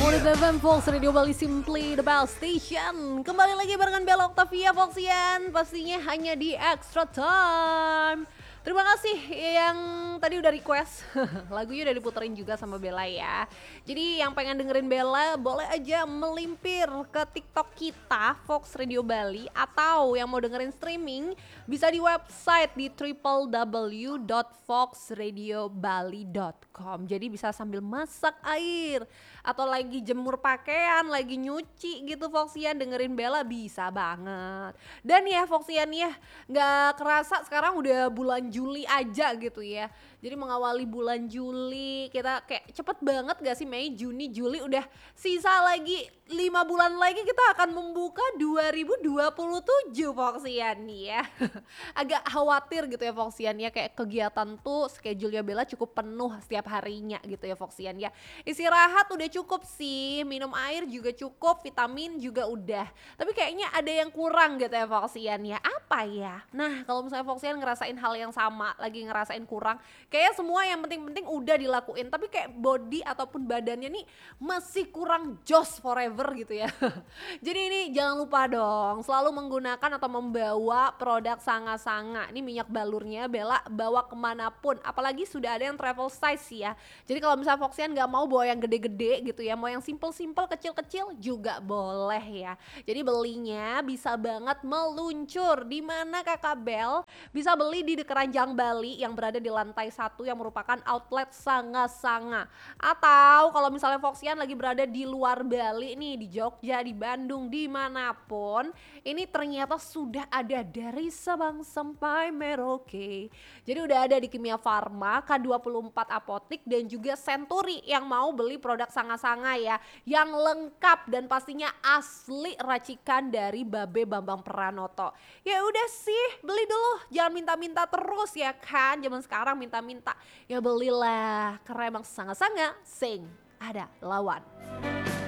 FM Fox Radio Bali, Simply the Best Station. Kembali lagi barengan Bella Octavia Foxian, pastinya hanya di Extra Time. Terima kasih yang tadi udah request. Lagunya udah diputerin juga sama Bella ya. Jadi yang pengen dengerin Bella boleh aja melimpir ke TikTok kita Fox Radio Bali, atau yang mau dengerin streaming bisa di website di www.foxradiobali.com. Jadi bisa sambil masak air atau lagi jemur pakaian, lagi nyuci gitu Foxian, dengerin Bella bisa banget. Dan ya Foxian ya, gak kerasa sekarang udah bulan Juli aja gitu ya. Jadi mengawali bulan Juli, kita kayak cepet banget gak sih, Mei, Juni, Juli, udah sisa lagi 5 bulan lagi kita akan membuka 2027 Foxian nih ya. Agak khawatir gitu ya Foxian ya, kayak kegiatan tuh schedule-nya Bella cukup penuh setiap harinya gitu ya Foxian ya. Istirahat udah cukup sih, minum air juga cukup, vitamin juga udah. Tapi kayaknya ada yang kurang gitu ya Foxian ya. Apa ya? Nah, kalau misalnya Foxian ngerasain hal yang sama, lagi ngerasain kurang, kayaknya semua yang penting-penting udah dilakuin, tapi kayak body ataupun badannya nih masih kurang joss forever gitu ya. Jadi ini jangan lupa dong, selalu menggunakan atau membawa produk Sanga-Sanga. Ini minyak balurnya Bella bawa kemanapun, apalagi sudah ada yang travel size ya. Jadi kalau misalnya Foxian gak mau bawa yang gede-gede gitu ya, mau yang simple-simple, kecil-kecil juga boleh ya. Jadi belinya bisa banget meluncur. Di mana Kakak Bel bisa beli di Keranjang Bali yang berada di lantai 1 yang merupakan outlet Sanga-Sanga. Atau kalau misalnya Foxian lagi berada di luar Bali nih, di Jogja, di Bandung, dimanapun, ini ternyata sudah ada dari Sabang sampai Merauke. Jadi udah ada di Kimia Farma, K24 Apotik, dan juga Century yang mau beli produk Sanga-Sanga ya, yang lengkap dan pastinya asli racikan dari Babe Bambang Pranoto. Ya udah sih, beli dulu, jangan minta-minta terus ya kan, zaman sekarang minta-minta. Ya belilah, karena emang Sanga-Sanga sing ada lawan.